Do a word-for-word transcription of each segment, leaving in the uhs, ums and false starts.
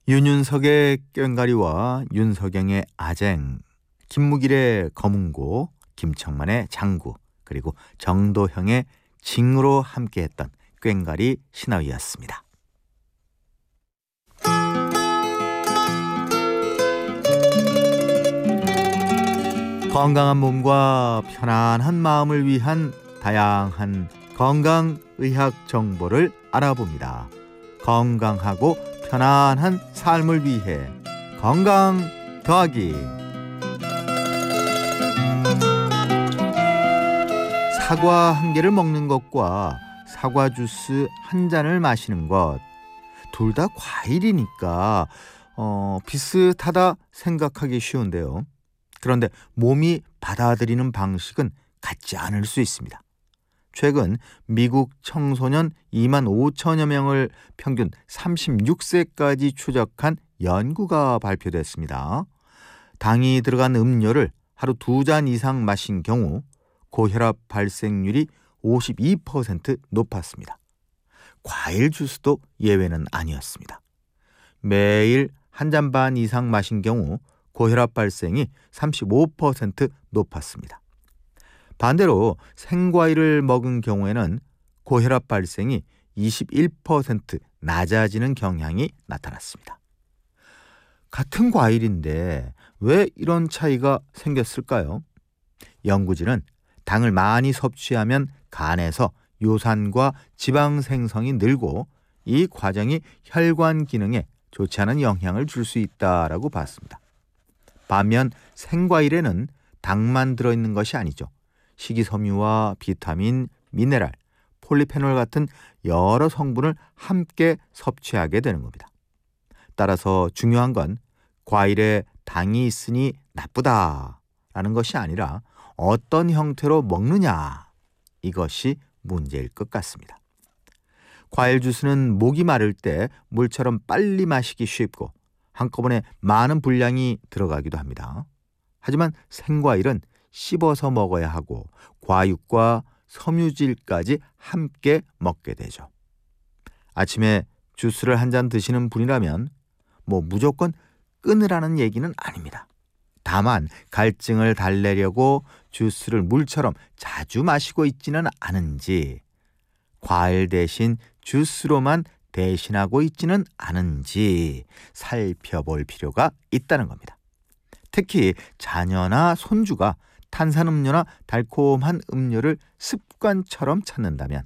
윤윤석의 꽹가리와 윤석영의 아쟁, 김무길의 검은고, 김청만의 장구, 그리고 정도형의 징으로 함께했던 꽹가리 신화위였습니다. 건강한 몸과 편안한 마음을 위한 다양한 건강의학 정보를 알아봅니다. 건강하고 편안한 삶을 위해 건강 더하기. 사과 한 개를 먹는 것과 사과 주스 한 잔을 마시는 것, 둘 다 과일이니까 어, 비슷하다 생각하기 쉬운데요. 그런데 몸이 받아들이는 방식은 같지 않을 수 있습니다. 최근 미국 청소년 이만 오천여 명을 평균 삼십육 세까지 추적한 연구가 발표됐습니다. 당이 들어간 음료를 하루 두 잔 이상 마신 경우 고혈압 발생률이 오십이 퍼센트 높았습니다. 과일 주스도 예외는 아니었습니다. 매일 한 잔 반 이상 마신 경우 고혈압 발생이 삼십오 퍼센트 높았습니다. 반대로 생과일을 먹은 경우에는 고혈압 발생이 이십일 퍼센트 낮아지는 경향이 나타났습니다. 같은 과일인데 왜 이런 차이가 생겼을까요? 연구진은 당을 많이 섭취하면 간에서 요산과 지방 생성이 늘고 이 과정이 혈관 기능에 좋지 않은 영향을 줄 수 있다라고 봤습니다. 반면 생과일에는 당만 들어있는 것이 아니죠. 식이섬유와 비타민, 미네랄, 폴리페놀 같은 여러 성분을 함께 섭취하게 되는 겁니다. 따라서 중요한 건 과일에 당이 있으니 나쁘다라는 것이 아니라 어떤 형태로 먹느냐, 이것이 문제일 것 같습니다. 과일 주스는 목이 마를 때 물처럼 빨리 마시기 쉽고 한꺼번에 많은 분량이 들어가기도 합니다. 하지만 생과일은 씹어서 먹어야 하고 과육과 섬유질까지 함께 먹게 되죠. 아침에 주스를 한 잔 드시는 분이라면 뭐 무조건 끊으라는 얘기는 아닙니다. 다만 갈증을 달래려고 주스를 물처럼 자주 마시고 있지는 않은지, 과일 대신 주스로만 대신하고 있지는 않은지 살펴볼 필요가 있다는 겁니다. 특히 자녀나 손주가 탄산음료나 달콤한 음료를 습관처럼 찾는다면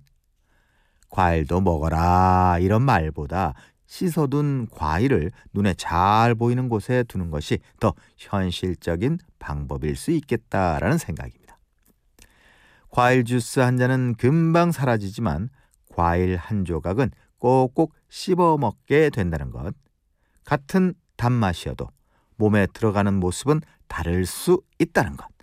과일도 먹어라 이런 말보다 씻어둔 과일을 눈에 잘 보이는 곳에 두는 것이 더 현실적인 방법일 수 있겠다라는 생각입니다. 과일 주스 한 잔은 금방 사라지지만 과일 한 조각은 꼭꼭 씹어 먹게 된다는 것. 같은 단맛이어도 몸에 들어가는 모습은 다를 수 있다는 것.